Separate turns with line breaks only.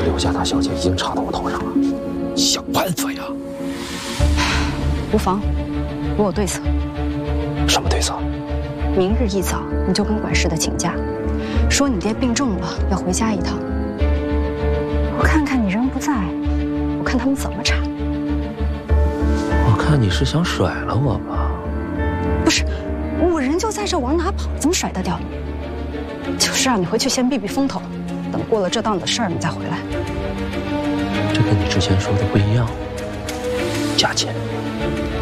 这刘家大小姐已经查到我头上了，想办法呀！
无妨，我有对策。
什么对策？
明日一早你就跟管事的请假，说你爹病重了，要回家一趟。我看看你人不在，我看他们怎么查。
我看你是想甩了我吧？
不是，我人就在这，往哪跑？怎么甩得掉你？就是让你回去先避避风头，等过了这档子事儿，你再回来。
这跟你之前说的不一样。价钱。